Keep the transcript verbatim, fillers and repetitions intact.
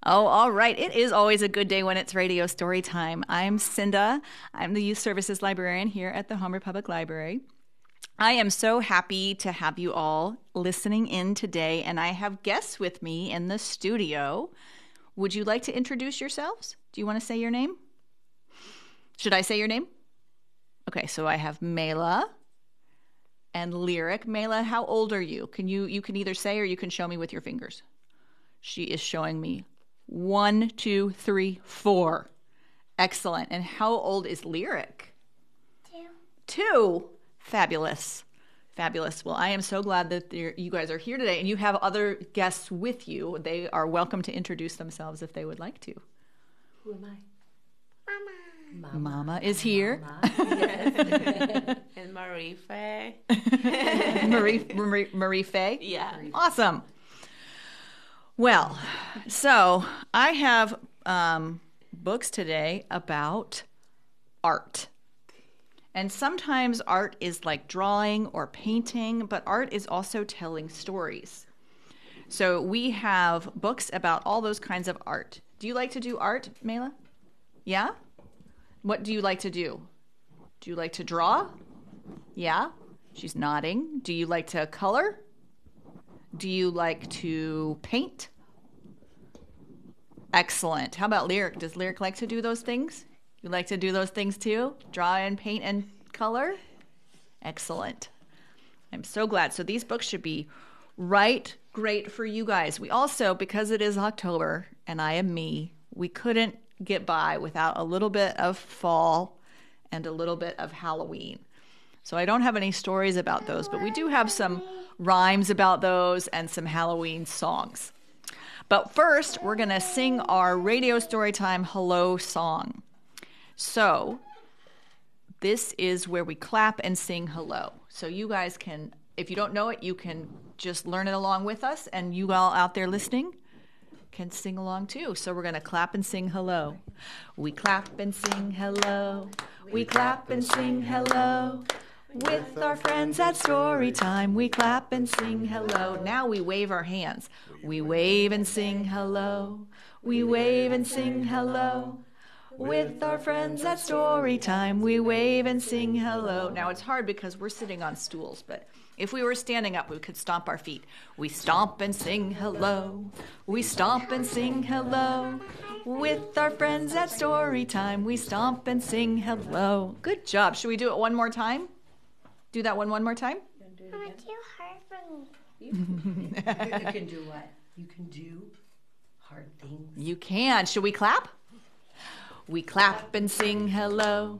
Oh, all right. It is always a good day when it's radio story time. I'm Cinda. I'm the youth services librarian here at the Homer Public Library. I am so happy to have you all listening in today, and I have guests with me in the studio. Would you like to introduce yourselves? Do you want to say your name? Should I say your name? Okay, so I have Mela and Lyric. Mela, how old are you? Can you you can either say or you can show me with your fingers. She is showing me one, two, three, four. Excellent. And how old is Lyric? Two. Two. Fabulous. Fabulous. Well, I am so glad that you guys are here today, and you have other guests with you. They are welcome to introduce themselves if they would like to. Who am I? Mama. Mama, Mama is here. Mama. Yes. And Marie Faye. Marie, Marie, Marie Faye? Yeah. Awesome. Well, so I have um, books today about art. And sometimes art is like drawing or painting, but art is also telling stories. So we have books about all those kinds of art. Do you like to do art, Mela? Yeah? What do you like to do? Do you like to draw? Yeah? She's nodding. Do you like to color? Do you like to paint? Excellent. How about Lyric? Does Lyric like to do those things? You like to do those things too? Draw and paint and color? Excellent. I'm so glad. So these books should be right great for you guys. We also, because it is October and I am me, we couldn't get by without a little bit of fall and a little bit of Halloween. So I don't have any stories about those, but we do have some rhymes about those and some Halloween songs. But first, we're going to sing our Radio Storytime Hello song. So this is where we clap and sing hello. So you guys can, if you don't know it, you can just learn it along with us, and you all out there listening can sing along too. So we're going to clap and sing hello. We clap and sing hello. We clap and sing hello. With our friends at story time, we clap and sing hello. Now we wave our hands. We wave and sing hello. We wave and sing hello. With our friends at story time, we wave and sing hello. Now it's hard because we're sitting on stools, but if we were standing up, we could stomp our feet. We stomp and sing hello. We stomp and sing hello. With our friends at story time, we stomp and sing hello. Good job. Should we do it one more time? Do that one one more time? Mama, too hard for me. You can, you can do what? You can do hard things. You can. Should we clap? We clap and sing hello.